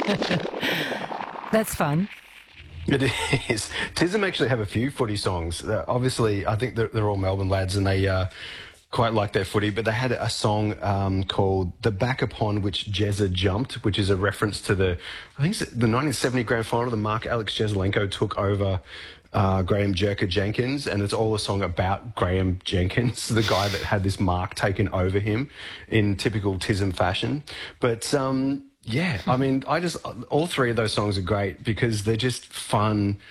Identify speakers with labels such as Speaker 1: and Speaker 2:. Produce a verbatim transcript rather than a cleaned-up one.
Speaker 1: That's fun.
Speaker 2: It is. Tism actually have a few footy songs. Uh, obviously, I think they're, they're all Melbourne lads and they uh, quite like their footy, but they had a song um, called The Back Upon Which Jezza Jumped, which is a reference to the, I think it's the nineteen seventy grand final, the Mark Alex Jeslenko took over uh, Graham Jerker Jenkins, and it's all a song about Graham Jenkins, the guy that had this mark taken over him in typical Tism fashion. But um, yeah, I mean, I just, all three of those songs are great because they're just fun,